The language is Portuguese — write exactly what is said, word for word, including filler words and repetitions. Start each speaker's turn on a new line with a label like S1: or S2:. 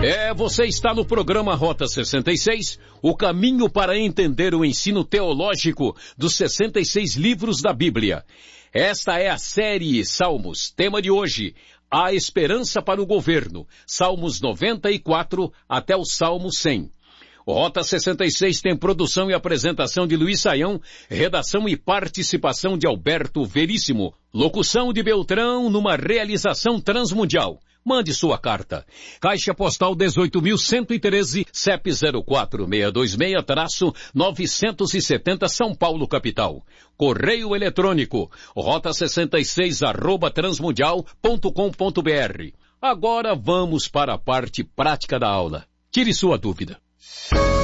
S1: É, você está no programa Rota sessenta e seis, o caminho para entender o ensino teológico dos sessenta e seis livros da Bíblia. Esta é a série Salmos. Tema de hoje, a esperança para o governo. Salmos noventa e quatro até o Salmo cem. O Rota sessenta e seis tem produção e apresentação de Luiz Saião, redação e participação de Alberto Veríssimo, locução de Beltrão numa realização transmundial. Mande sua carta. Caixa Postal dezoito mil cento e treze, C E P zero quatro seis dois seis, novecentos e setenta, São Paulo, capital. Correio eletrônico, rota sessenta e seis, arroba transmundial ponto com ponto br. Agora vamos para a parte prática da aula. Tire sua dúvida.